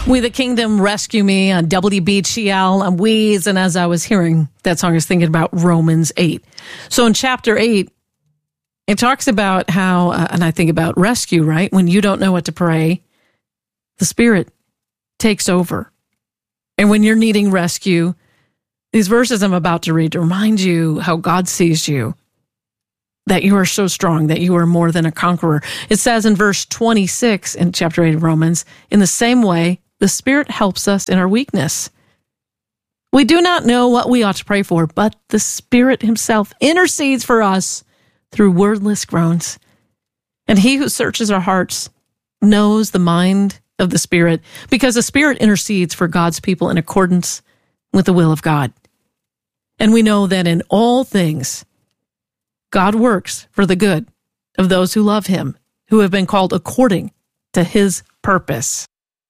We the Kingdom, Rescue Me on WBGL, on Weeds. And as I was hearing that song, I was thinking about Romans 8. So in chapter 8, it talks about how, and I think about rescue, right? When you don't know what to pray, the Spirit takes over. And when you're needing rescue, these verses I'm about to read to remind you how God sees you, that you are so strong, that you are more than a conqueror. It says in verse 26 in chapter 8 of Romans, in the same way, the Spirit helps us in our weakness. We do not know what we ought to pray for, but the Spirit himself intercedes for us through wordless groans. And he who searches our hearts knows the mind of the Spirit, because the Spirit intercedes for God's people in accordance with the will of God. And we know that in all things, God works for the good of those who love him, who have been called according to his purpose.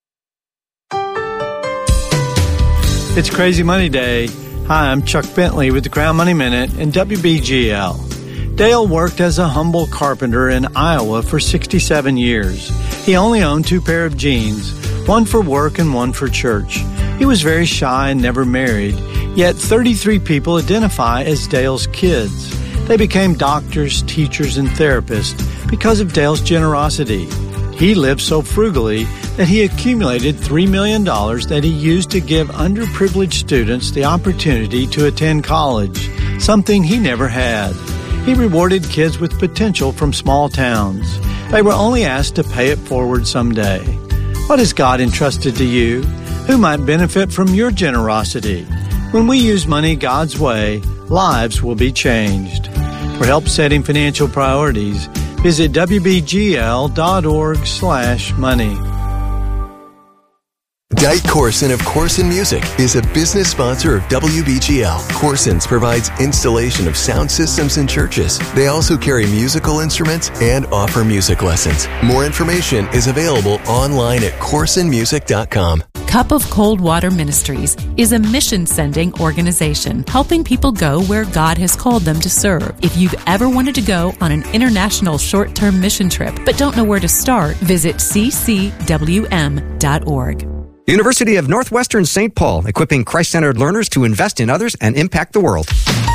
It's Crazy Money Day. Hi, I'm Chuck Bentley with the Crown Money Minute and WBGL. Dale worked as a humble carpenter in Iowa for 67 years. He only owned 2 pair of jeans, one for work and one for church. He was very shy and never married, yet 33 people identify as Dale's kids. They became doctors, teachers, and therapists because of Dale's generosity. He lived so frugally that he accumulated $3 million that he used to give underprivileged students the opportunity to attend college, something he never had. He rewarded kids with potential from small towns. They were only asked to pay it forward someday. What has God entrusted to you? Who might benefit from your generosity? When we use money God's way, lives will be changed. For help setting financial priorities, visit wbgl.org/money. Dite Corson of Corson Music is a business sponsor of WBGL. Corson's provides installation of sound systems in churches. They also carry musical instruments and offer music lessons. More information is available online at corsonmusic.com. Cup of Cold Water Ministries is a mission-sending organization helping people go where God has called them to serve. If you've ever wanted to go on an international short-term mission trip but don't know where to start, visit ccwm.org. University of Northwestern St. Paul, equipping Christ-centered learners to invest in others and impact the world.